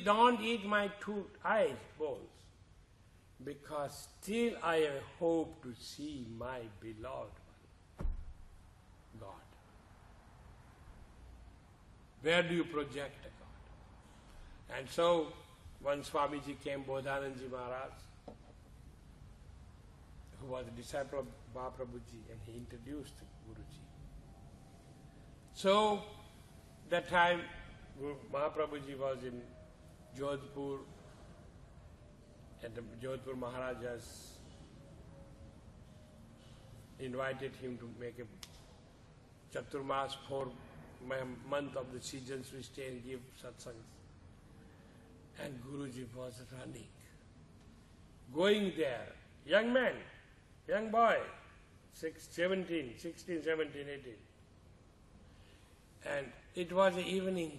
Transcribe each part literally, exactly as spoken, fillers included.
don't eat my two eyes balls, because still I have hope to see my beloved one, God. Where do you project a God? And so, when Swamiji came, Bodhananji Maharaj, who was a disciple of Mahaprabhuji, and he introduced Guruji. So, that time, Mahaprabhuji was in Jodhpur, and the Jodhpur Maharajas invited him to make a Chaturmas, four month of the seasons we stay and give satsangs. And Guruji was running, going there, young man, young boy, six, seventeen, sixteen, seventeen, eighteen. And it was the evening,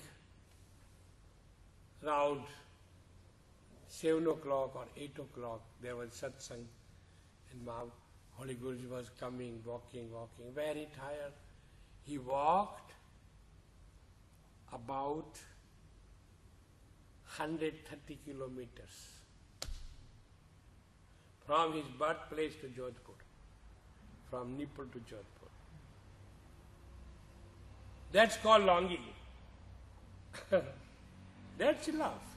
around seven o'clock or eight o'clock, there was satsang, and Maha, Holy Guruji was coming, walking, walking, very tired. He walked about one hundred thirty kilometers from his birthplace to Jodhpur, from Nipur to Jodhpur. That's called longing. That's love.